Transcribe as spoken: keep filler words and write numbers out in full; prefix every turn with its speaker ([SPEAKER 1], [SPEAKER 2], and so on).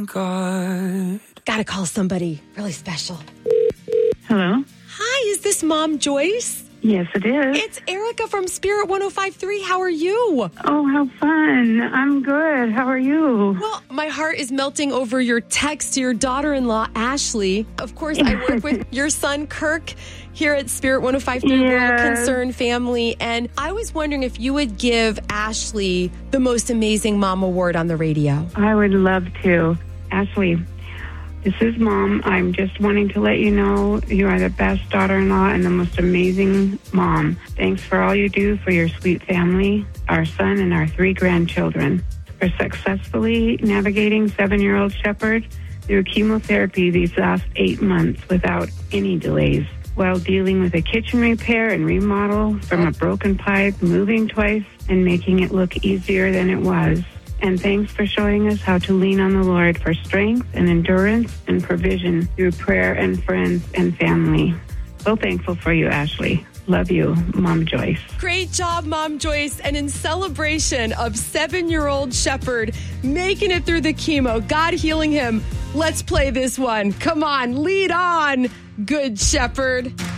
[SPEAKER 1] God.
[SPEAKER 2] Gotta call somebody really special.
[SPEAKER 3] Hello?
[SPEAKER 2] Hi, is this Mom Joyce?
[SPEAKER 3] Yes, it is.
[SPEAKER 2] It's Erica from Spirit one oh five point three. How are you?
[SPEAKER 3] Oh, how fun. I'm good. How are you?
[SPEAKER 2] Well, my heart is melting over your text to your daughter-in-law, Ashley. Of course, I work with your son, Kirk, here at Spirit one oh five point three World
[SPEAKER 3] Yes.
[SPEAKER 2] Concern Family. And I was wondering if you would give Ashley the most amazing mom award on the radio.
[SPEAKER 3] I would love to. Ashley, this is Mom. I'm just wanting to let you know you are the best daughter-in-law and the most amazing mom. Thanks for all you do for your sweet family, our son, and our three grandchildren. For successfully navigating seven-year-old Shepherd through chemotherapy these last eight months without any delays, while dealing with a kitchen repair and remodel from a broken pipe, moving twice, and making it look easier than it was. And thanks for showing us how to lean on the Lord for strength and endurance and provision through prayer and friends and family. So thankful for you, Ashley. Love you, Mom Joyce.
[SPEAKER 2] Great job, Mom Joyce. And in celebration of seven-year-old Shepherd making it through the chemo, God healing him, let's play this one. Come on, lead on, Good Shepherd.